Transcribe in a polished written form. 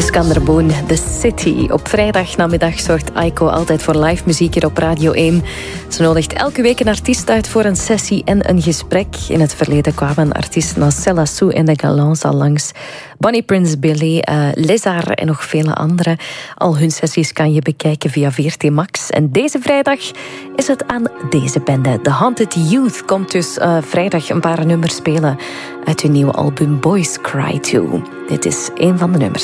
Skanderboon, The City. Op vrijdagnamiddag zorgt Aiko altijd voor live muziek hier op Radio 1. Ze nodigt elke week een artiest uit voor een sessie en een gesprek. In het verleden kwamen artiesten als Cella Sou en de Galants al langs. Bonnie Prince Billy, Lézard en nog vele anderen. Al hun sessies kan je bekijken via VRT Max. En deze vrijdag is het aan deze bende. The Haunted Youth komt dus vrijdag een paar nummers spelen uit hun nieuwe album Boys Cry Too. Dit is een van de nummers.